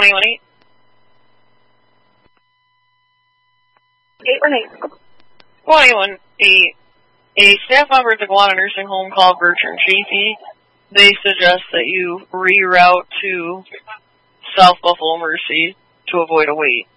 818. 818. 818. A staff member at the Guana Nursing Home called Bertrand Chafee. They suggest that you reroute to South Buffalo Mercy to avoid a wait.